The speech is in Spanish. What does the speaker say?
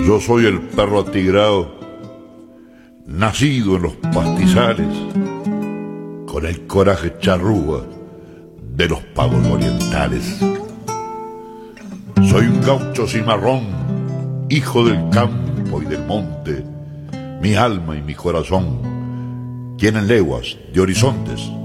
Yo soy el perro atigrado, nacido en los pastizales, con el coraje charrúa de los pagos orientales. Soy un gaucho cimarrón, hijo del campo y del monte. Mi alma y mi corazón tienen leguas de horizontes